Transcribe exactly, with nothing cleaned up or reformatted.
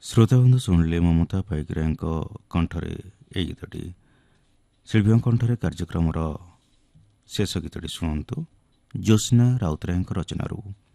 ଶ୍ରୋତାବନ୍ଧୁ ଶୁଣିଲେ ମମତା ପାଇକରାୟଙ୍କ କଣ୍ଠରେ ଏହି ଗୀତଟି। ଶିଳ୍ପୀଙ୍କ କଣ୍ଠରେ କାର୍ଯ୍ୟକ୍ରମର ଶେଷ ଗୀତଟି ଶୁଣନ୍ତୁ ଜ୍ୟୋତ୍ସ୍ନା ରାଉତରାୟଙ୍କ ରଚନାରୁ।